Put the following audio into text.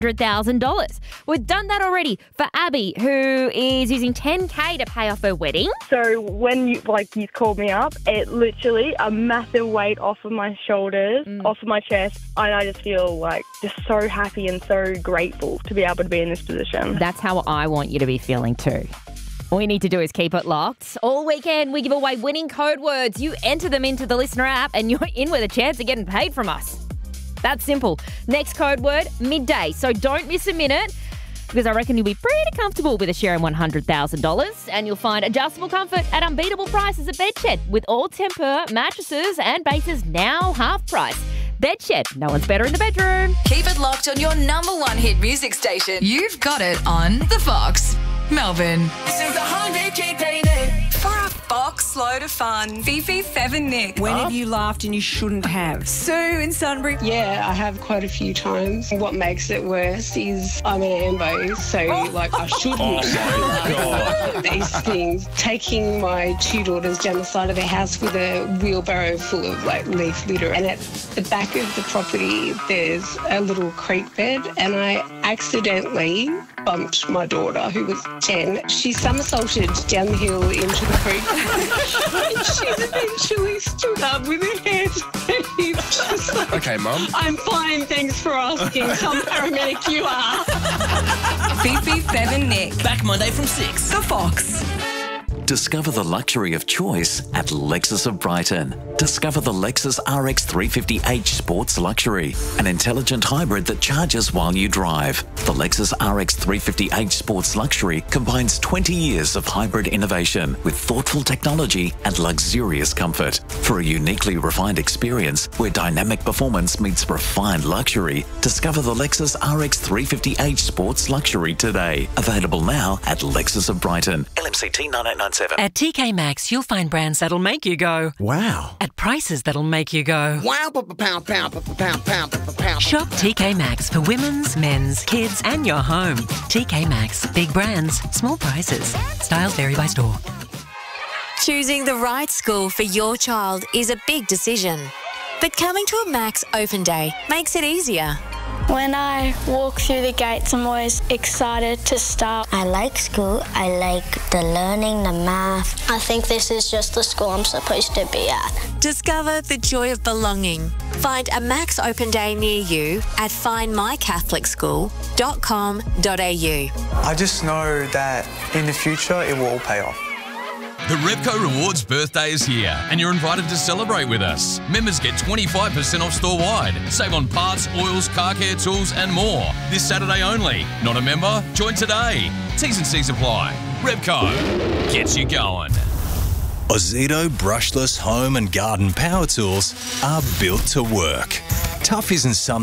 $100,000. We've done that already for Abby, who is using $10,000 to pay off her wedding. So when you called me up, it literally a massive weight off of my shoulders, off of my chest, and I just feel just so happy and so grateful to be able to be in this position. That's how I want you to be feeling too. All you need to do is keep it locked. All weekend, we give away winning code words. You enter them into the Listener app and you're in with a chance of getting paid from us. That's simple. Next code word, midday. So don't miss a minute, because I reckon you'll be pretty comfortable with a share in $100,000, and you'll find adjustable comfort at unbeatable prices at Bedshed, with all Tempur mattresses and bases now half price. Bedshed, no one's better in the bedroom. Keep it locked on your number one hit music station. You've got it on The Fox, Melbourne. This is a holiday day. For a Fox load of fun, Fifi, Fev and Nick. When have you laughed and you shouldn't have? Sue in Sunbury. Yeah, I have quite a few times. What makes it worse is I'm an ambo, so I shouldn't do these things. Taking my two daughters down the side of the house with a wheelbarrow full of leaf litter, and at the back of the property there's a little creek bed, and I accidentally bumped my daughter, who was 10. She somersaulted down the hill into the creek. And she eventually stood up with her hands. Okay, Mum. I'm fine, thanks for asking. Some paramedic you are. Fifi, Fev and Nick. Back Monday from 6. The Fox. Discover the luxury of choice at Lexus of Brighton. Discover the Lexus RX 350h Sports Luxury, an intelligent hybrid that charges while you drive. The Lexus RX 350h Sports Luxury combines 20 years of hybrid innovation with thoughtful technology and luxurious comfort. For a uniquely refined experience where dynamic performance meets refined luxury, discover the Lexus RX 350h Sports Luxury today. Available now at Lexus of Brighton. LMCT 9897. At TK Maxx, you'll find brands that'll make you go, Wow. at prices that'll make you go. Wow, pow. Shop TK Maxx for women's, men's, kids, and your home. TK Maxx. Big brands, small prices. Styles vary by store. Choosing the right school for your child is a big decision. But coming to a Max Open Day makes it easier. When I walk through the gates, I'm always excited to start. I like school. I like the learning, the math. I think this is just the school I'm supposed to be at. Discover the joy of belonging. Find a Max Open Day near you at findmycatholicschool.com.au. I just know that in the future it will all pay off. The Repco Rewards birthday is here and you're invited to celebrate with us. Members get 25% off store-wide. Save on parts, oils, car care tools and more. This Saturday only. Not a member? Join today. T's and C's apply. Repco gets you going. Ozito brushless home and garden power tools are built to work. Tough isn't something